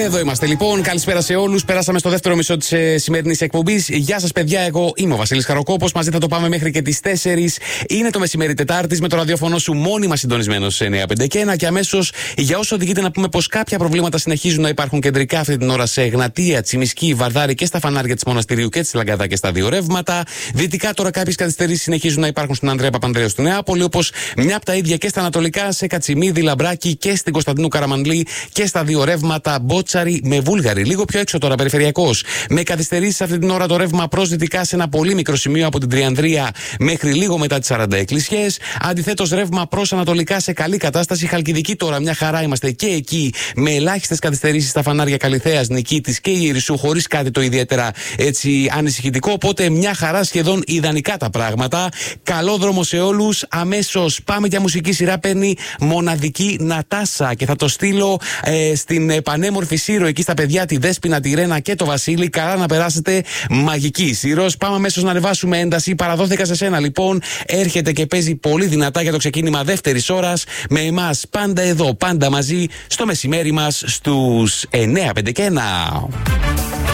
Εδώ είμαστε λοιπόν. Καλησπέρα σε όλους. Περάσαμε στο δεύτερο μισό της σημερινής εκπομπής. Γεια σας, παιδιά. Εγώ είμαι ο Βασίλης Χαροκόπος. Μαζί θα το πάμε μέχρι και τις 4. Είναι το μεσημέρι Τετάρτης με το ραδιόφωνο σου μόνιμα συντονισμένο σε 951. Και αμέσως, για όσο οδηγείται, να πούμε πως κάποια προβλήματα συνεχίζουν να υπάρχουν κεντρικά αυτή την ώρα σε Εγνατία, Τσιμισκή, Βαρδάρη και στα φανάρια της Μοναστηρίου και της Λαγκαδά και στα δύο ρεύματα. Δυτικά τώρα κάποιες καθυστερήσεις συνεχίζουν να υπάρχουν στην Ανδρέα Παπανδρέου στη Νεάπολη, όπως μια από τα ίδια και στα ανατολικά σε Κατσιμίδη, Λαμπράκη και στην Κωνσταντινού Καραμανλή και στα δύο ρεύματα Μπότσαρη με Βούλγαρη. Λίγο πιο έξω τώρα, περιφερειακός. Με καθυστερήσεις αυτή την ώρα το ρεύμα προς δυτικά σε ένα πολύ μικρό σημείο από την Τριανδρία μέχρι λίγο μετά τις 40 εκκλησιές. Αντιθέτως, ρεύμα προς ανατολικά σε καλή κατάσταση. Χαλκιδική τώρα, μια χαρά είμαστε και εκεί, με ελάχιστες καθυστερήσεις στα φανάρια Καλιθέας, Νικήτης και Ιερισσού, χωρίς κάτι το ιδιαίτερα έτσι ανησυχητικό. Οπότε μια χαρά, σχεδόν ιδανικά τα πράγματα. Καλό δρόμο σε όλους. Αμέσως πάμε για μουσική σειρά. Παίρνει μοναδική Νατάσα και θα το στείλω στην πανέμορφη Σύρο, εκεί στα παιδιά, τη Δέσποινα, τη Ρένα και το Βασίλη. Καλά να περάσετε, μαγική Σύρος. Πάμε αμέσως να ανεβάσουμε ένταση. Παραδόθηκα σε σένα λοιπόν. Έρχεται και παίζει πολύ δυνατά για το ξεκίνημα δεύτερης ώρας. Με εμάς πάντα εδώ, πάντα μαζί, στο μεσημέρι μας στους 9, 5 και 1.